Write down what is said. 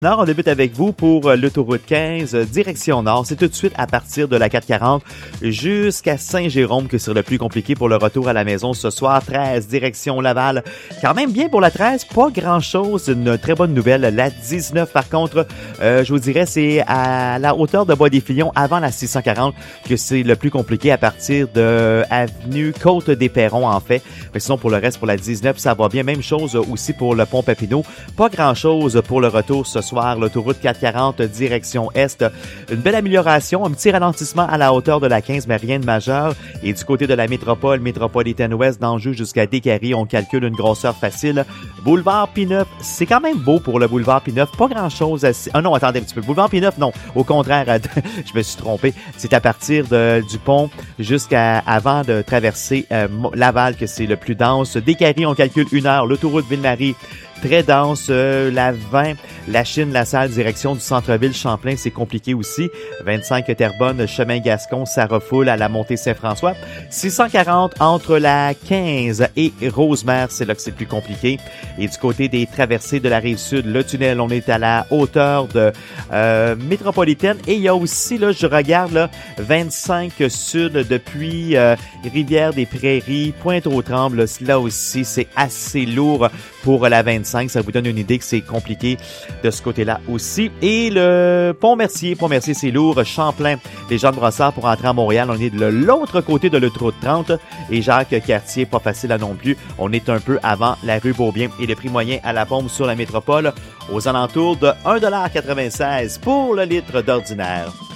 Nord, on débute avec vous pour l'autoroute 15, direction nord. C'est tout de suite à partir de la 440 jusqu'à Saint-Jérôme que c'est le plus compliqué pour le retour à la maison ce soir. 13, direction Laval. Quand même bien pour la 13, pas grand-chose. Une très bonne nouvelle. La 19, par contre, je vous dirais, c'est à la hauteur de Bois-des-Filions, avant la 640, que c'est le plus compliqué à partir de avenue Côte-des-Perrons, en fait. Mais sinon, pour le reste, pour la 19, ça va bien. Même chose aussi pour le pont Papineau. Pas grand-chose pour le retour ce soir. L'autoroute 440 direction Est. Une belle amélioration, un petit ralentissement à la hauteur de la 15, mais rien de majeur. Et du côté de la métropole, métropolitaine ouest, d'Anjou jusqu'à Décarie, on calcule une grosseur facile. Boulevard P9, c'est quand même beau pour le boulevard P9. Pas grand-chose à... Ah non, attendez un petit peu. Boulevard P9, non. Au contraire, je me suis trompé. C'est à partir du pont jusqu'à avant de traverser Laval que c'est le plus dense. Décarie, on calcule 1 heure. L'autoroute Ville-Marie, très dense. La 20, la Chine, la Salle, direction du centre-ville Champlain, c'est compliqué aussi. 25, Terrebonne, chemin Gascon, ça refoule à la montée Saint-François. 640 entre la 15 et Rosemère, c'est là que c'est le plus compliqué. Et du côté des traversées de la Rive-Sud, le tunnel, on est à la hauteur de métropolitaine. Et il y a aussi, là, je regarde, là, 25 Sud depuis Rivière-des-Prairies, Pointe-aux-Trembles. Là aussi, c'est assez lourd pour la 25. Ça vous donne une idée que c'est compliqué de ce côté-là aussi. Et le Pont-Mercier, c'est lourd. Champlain, les gens de Brossard pour entrer à Montréal, on est de l'autre côté de l'autoroute 30. Et Jacques-Cartier, pas facile là non plus. On est un peu avant la rue Beaubien. Et le prix moyen à la pompe sur la métropole aux alentours de 1,96 $ pour le litre d'ordinaire.